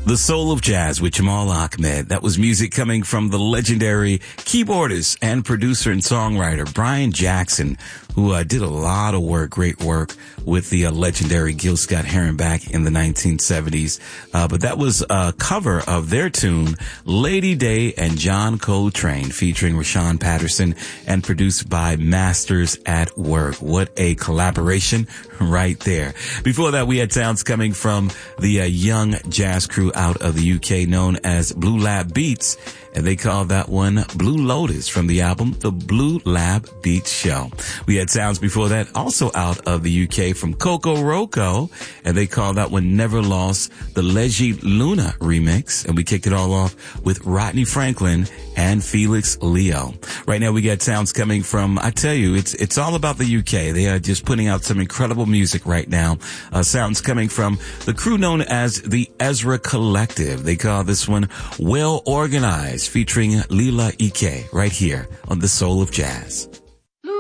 The Soul of Jazz with Jamal Ahmed. That was music coming from the legendary keyboardist and producer and songwriter Brian Jackson, who did a lot of work, great work with the legendary Gil Scott-Heron back in the 1970s. But that was a cover of their tune, Lady Day and John Coltrane, featuring Rashawn Patterson and produced by Masters at Work. What a collaboration right there. Before that, we had sounds coming from the young jazz crew out of the UK known as Blue Lab Beats, and they call that one Blue Lotus from the album The Blue Lab Beats Show. We had sounds before that also out of the UK from Coco Roco, and they call that one Never Lost, the Leggy Luna remix, and we kicked it all off with Rodney Franklin and Felix Leo. Right now we got sounds coming from, I tell you, it's all about the UK. They are just putting out some incredible music right now. Sounds coming from the crew known as the Ezra Collective. They call this one Well Organized, featuring Lila Ike right here on The Soul of Jazz.